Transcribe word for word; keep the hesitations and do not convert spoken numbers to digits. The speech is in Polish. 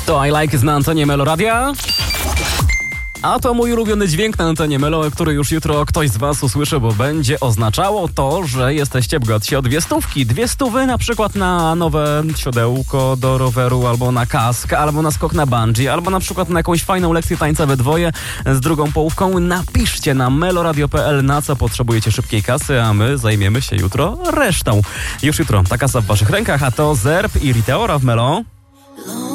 To I Like na antenie Melo Radia. A to mój ulubiony dźwięk na antenie Melo, który już jutro ktoś z was usłyszy, bo będzie oznaczało to, że jesteście bogatsi o dwie stówki. Dwie stówy na przykład na nowe siodełko do roweru, albo na kask, albo na skok na bungee, albo na przykład na jakąś fajną lekcję tańca we dwoje z drugą połówką. Napiszcie na meloradio kropka p l, na co potrzebujecie szybkiej kasy, a my zajmiemy się jutro resztą. Już jutro ta kasa w waszych rękach, a to Zerb i Rita Ora w Melo.